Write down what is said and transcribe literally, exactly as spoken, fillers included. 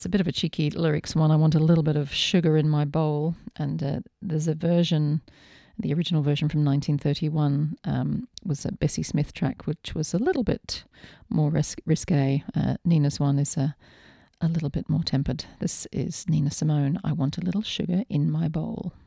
It's a bit of a cheeky lyrics one. I want a little bit of sugar in my bowl. And uh, there's a version, the original version from nineteen thirty-one um, was a Bessie Smith track, which was a little bit more ris- risque. Uh, Nina's one is a, a little bit more tempered. This is Nina Simone, I Want a Little Sugar in My Bowl.